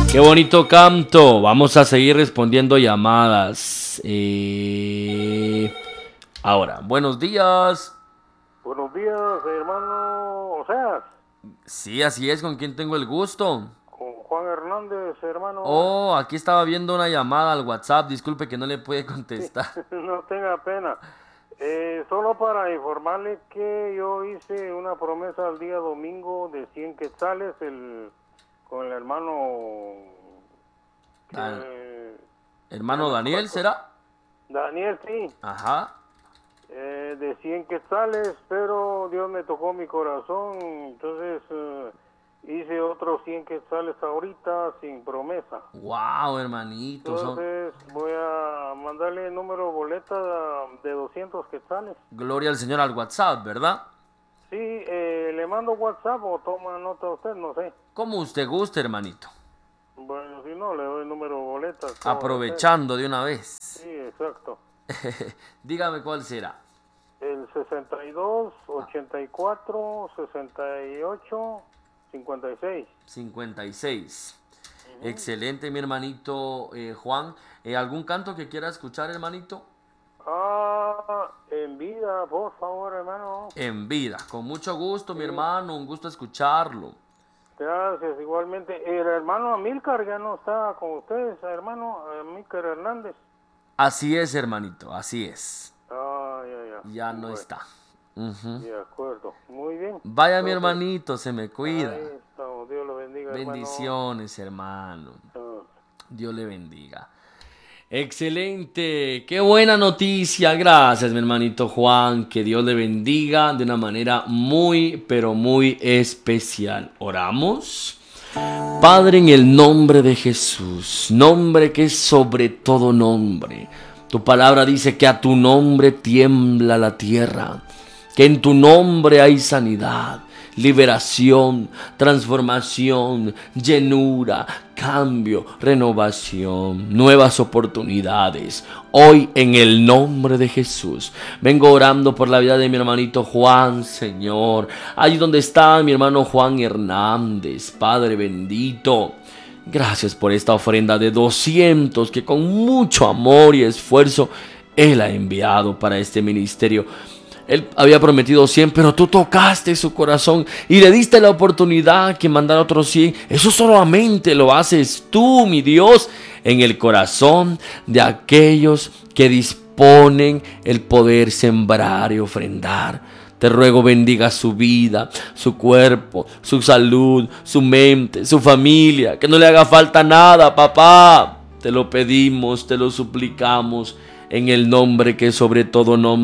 Qué bonito canto. Vamos a seguir respondiendo llamadas. Ahora, buenos días. Buenos días, hermano Oseas, Sí, así es, ¿con quién tengo el gusto? con Juan Hernández, hermano. Oh, aquí estaba viendo una llamada al WhatsApp. Disculpe que no le pude Sí, contestar. no tenga pena. Solo para informarle que yo hice una promesa el día domingo de 100 quetzales con el hermano Dan- que ya Hermano me Daniel, acuerdo. ¿será? Daniel, sí, Ajá. de 100 quetzales, pero Dios me tocó mi corazón, entonces hice otros 100 quetzales ahorita sin promesa. Wow, hermanito. Entonces voy a mandarle el número boleta de 200 quetzales. Gloria al Señor al WhatsApp, ¿verdad? Sí, le mando WhatsApp o toma nota usted, no sé. Como usted guste, hermanito. Bueno, si no, le doy el número boleta, acabo de hacer. Aprovechando de una vez. Sí, exacto. Dígame cuál será. El 62, 84, 68, 56. 56. Ujú. Excelente, mi hermanito Juan. ¿Algún canto que quiera escuchar, hermanito? En vida, por favor, hermano. En vida. Con mucho gusto, Sí, mi hermano. Un gusto escucharlo. gracias, igualmente. El hermano Amílcar ya no está con ustedes, hermano Amílcar Hernández. Así es, hermanito. Así es. Ah, ya, ya. Ya no Bueno, está. Ujú. de acuerdo. Muy bien. Vaya, mi Entonces, hermanito. Se me ahí cuida. estamos. Dios lo bendiga, hermano. Bendiciones, hermano. Ah, Dios le bendiga. Excelente, qué buena noticia. Gracias, mi hermanito Juan. Que Dios le bendiga de una manera muy, pero muy especial. Oramos. Padre, en el nombre de Jesús, nombre que es sobre todo nombre. Tu palabra dice que a tu nombre tiembla la tierra, que en tu nombre hay sanidad, liberación, transformación, llenura, cambio, renovación, nuevas oportunidades. Hoy en el nombre de Jesús vengo orando por la vida de mi hermanito Juan, Señor. Allí donde está mi hermano Juan Hernández, Padre bendito. Gracias por esta ofrenda de 200 que con mucho amor y esfuerzo Él ha enviado para este ministerio. Él había prometido 100, pero tú tocaste su corazón y le diste la oportunidad que mandara otros 100. Eso solamente lo haces tú, mi Dios, en el corazón de aquellos que disponen el poder sembrar y ofrendar. Te ruego bendiga su vida, su cuerpo, su salud, su mente, su familia. Que no le haga falta nada, papá. Te lo pedimos, te lo suplicamos en el nombre que es sobre todo nombre.